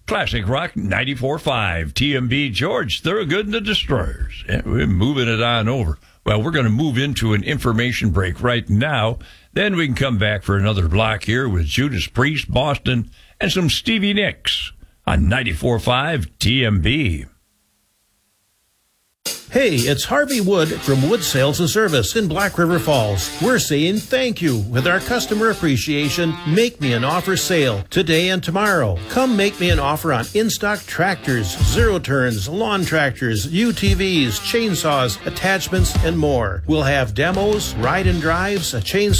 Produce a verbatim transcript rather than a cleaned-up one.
Classic Rock ninety-four point five, T M B, George Thorogood and the Destroyers. Yeah, we're moving it on over. Well, we're going to move into an information break right now. Then we can come back for another block here with Judas Priest, Boston, and some Stevie Nicks on ninety-four point five T M B. Hey, it's Harvey Wood from Wood Sales and Service in Black River Falls. We're saying thank you with our customer appreciation Make Me an Offer sale today and tomorrow. Come make me an offer on in-stock tractors, zero-turns, lawn tractors, U T Vs, chainsaws, attachments, and more. We'll have demos, ride and drives, a chainsaw,